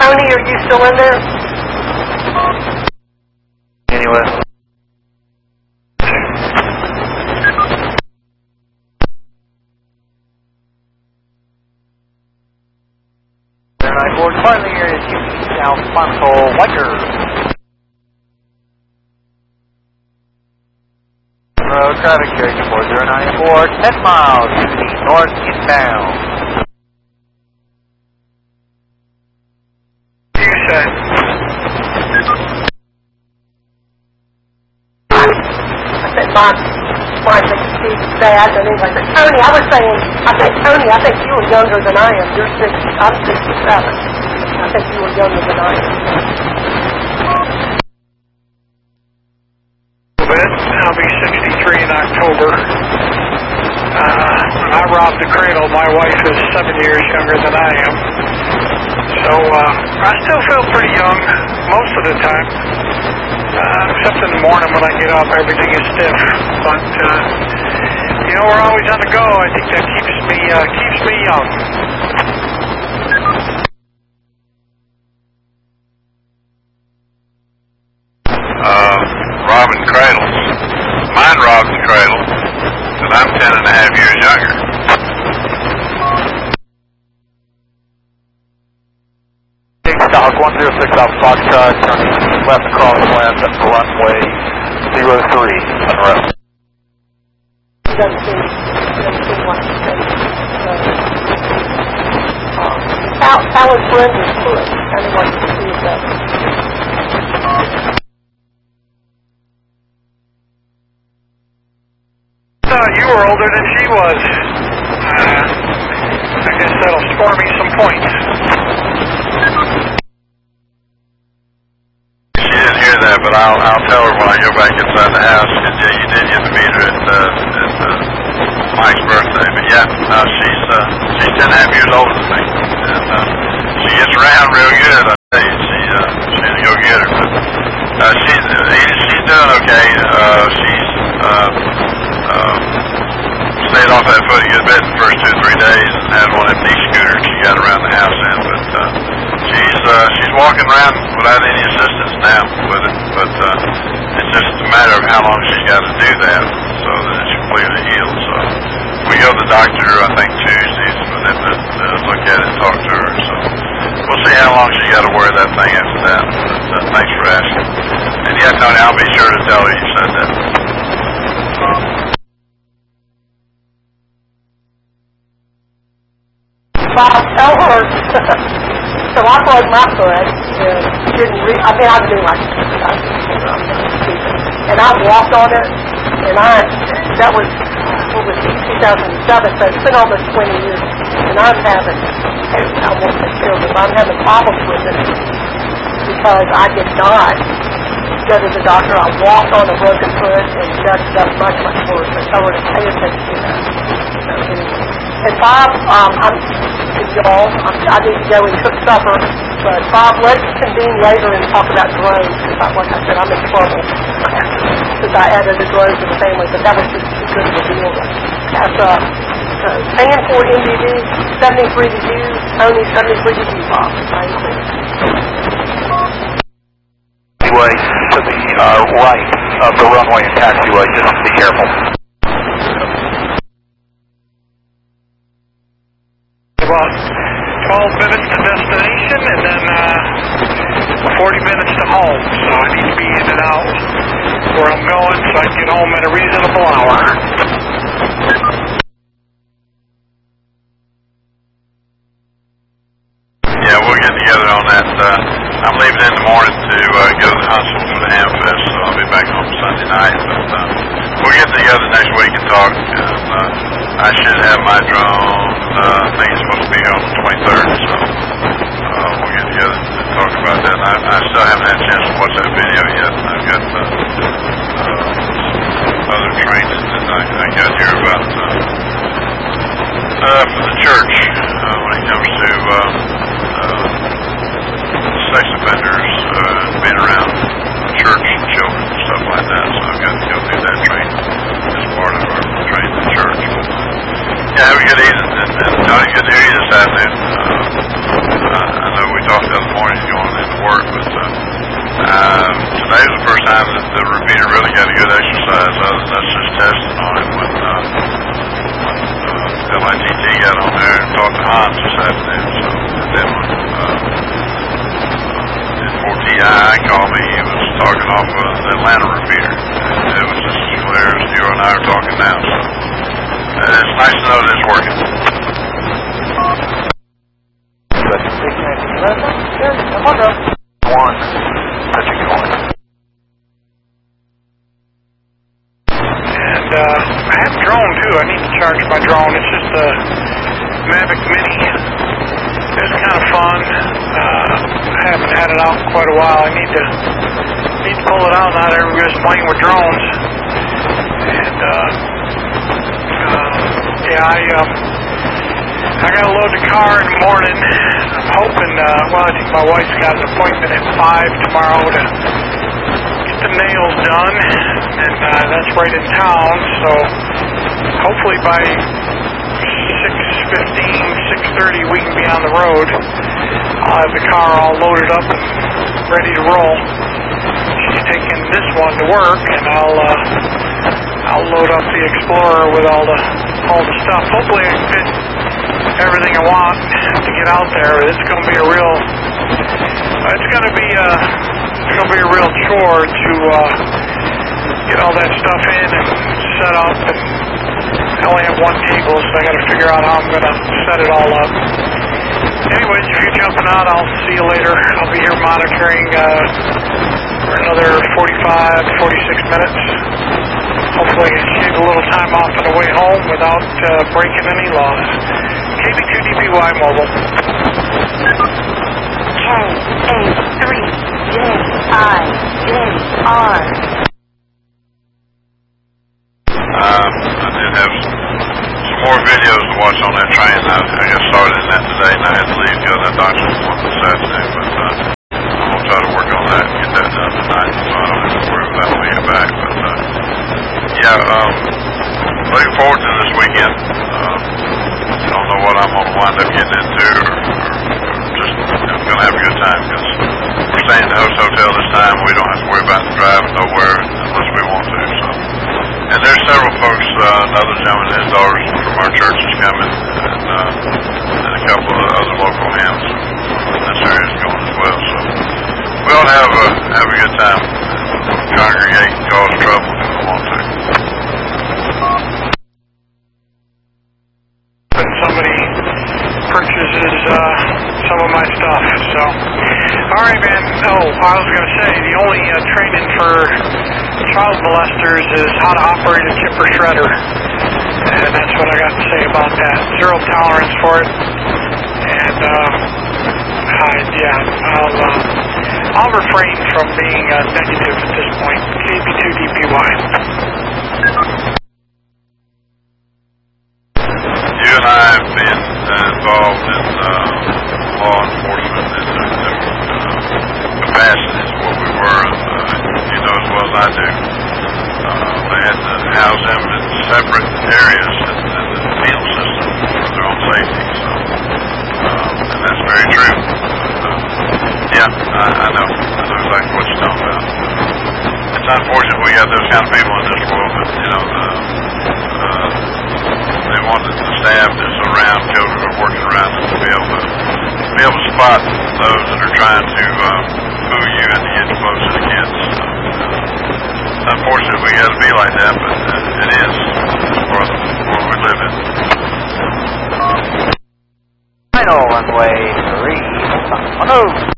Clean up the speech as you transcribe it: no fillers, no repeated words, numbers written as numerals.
Tony, are you still in there? Anyway. Board finally here is Alfonso Whiter. Road traffic carriage 4094, 10 miles to the north eastbound. You said. I said, my Steve's dad, and anyway, but Tony, I was saying, Tony, I think you were younger than I am. You're 60, I'm 67. I think you were younger than I am. I'll be 63 in October. When I robbed the cradle, my wife is 7 years younger than I am. So I still feel pretty young most of the time. Except in the morning when I get up, everything is stiff. But, we're always on the go. I think that keeps me young. Robbing cradles. Mine robbed the cradle, and I'm 10.5 years younger. Stock 106 off Foxtrot, turning left crosswind at runway 03 on route. Doesn't seem like how is Brenda's foot? Kind of like to see that. You were older than she was. I guess that'll score me some points. She didn't hear that, but I'll tell her when I go back inside the house. Yeah, you did get to meet her at Mike's birthday. But yeah, she's 10.5 years older than me, and she gets around real good. I tell you, she had to go get her, but she's doing okay. She's stayed off that foot a good bit the first 2 or 3 days, and had one of them knee scooters she got around the house in. But she's walking around without any assistance now with it. But it's just a matter of how long she's got to do that so that it's completely healed. So we go to the doctor, I think Tuesdays, for them to look at it and talk to her. So we'll see how long she got to wear that thing after that. But thanks for asking. And yeah, Tony, I'll be sure to tell her you said that. Bob, tell her. So I broke my foot, and I was doing like, and I walked on it, and that was 2007, so it's been almost 20 years, and I won't say children, but I'm having problems with it, because I did not go to the doctor. I walked on a broken foot, and that's much, much worse. I told her to pay attention to that. So anyway. And Bob, I need to go and cook supper, but Bob, let's convene later and talk about drones, because like I said, I'm in trouble, because I added a drone to the family, but that was just too good of a deal. That's paying for MDD, 73 to you, Tony, 73 to you, Bob. Anyway, to the right of the runway and taxiway, just be careful. About 12 minutes to destination, and then 40 minutes to home. So I need to be in and out where I'm going so I can get home at a reasonable hour. Yeah, we'll get together on that. I'm leaving in the morning to go to the hospital for the Ham Fest, so I'll be back home Sunday night. But we'll get together next week and talk. And I should have my drone. I think it's supposed to be on the 23rd, so we'll get together and talk about that. And I still haven't had a chance to watch that video yet. I've got other trainings that I got here about for the church when it comes to sex offenders being around church children and stuff like that. So I've got to go through that training as part of our training in the church. Yeah, have a good evening, and Tony, good to hear you this afternoon. I know we talked the other morning. time that the repeater really got a good exercise, other than us just testing on it when LITT got on there and talked to Hans this afternoon. So, and then when 4TI called me, he was talking off of the Atlanta repeater. And it was just as clear as you and I are talking now. So, it's nice to know that it's working. One. How'd you go on? And I have a drone too. I need to charge my drone. It's just a Mavic Mini. It's kind of fun. I haven't had it out in quite a while. I need to pull it out now that everybody's playing with drones. And I got to load the car in the morning. I'm hoping, I think my wife's got an appointment at 5 tomorrow to get the nails done, and that's right in town, so hopefully by 6:15, 6:30 we can be on the road. I'll have the car all loaded up and ready to roll. She's taking this one to work, and I'll load up the Explorer with all the stuff. Hopefully I can fit everything I want to get out there. It's going to be a real chore to get all that stuff in and set up. And I only have one table, so I got to figure out how I'm going to set it all up. Anyways, if you're jumping out, I'll see you later. I'll be here monitoring for another 45, 46 minutes. Hopefully I can shave a little time off on the way home without breaking any laws. KB2DPY Mobile. K83JIJR. I did have some more videos to watch on that train. I got started in that today, and I had to leave to go to that doctor's appointment this afternoon, but I'm going to try to work on that and get that done tonight, so I don't have to worry about when we get back. But looking forward to this weekend. I don't know what I'm going to wind up getting into, or just going to have a good time, because we're staying at the host hotel this time. We don't have to worry about driving nowhere unless we want to. So, and there's several folks, another gentleman and his daughters from our church is coming, and a couple of other local hams from this area is going as well. So we ought to have a good time, congregate and cause trouble if we want to. Somebody purchases some of my stuff, so alright man. I was going to say the only training for child molesters is how to operate a chipper shredder, and that's what I got to say about that. Zero tolerance for it, and I'll refrain from being negative at this point. KB2DPY. You and I have been involved in law enforcement in capacities of what we were. You know as well as I do. They had to house them in separate areas in the penal system for their own safety. So, and that's very true. I know exactly what you're talking about. It's unfortunate we got those kind of people in this world, but they wanted the staff that's around children who are working around them to be able to spot those that are trying to fool you and to get close to the kids. It's unfortunate we got to be like that, but it is for the world we live in. Final runway 3.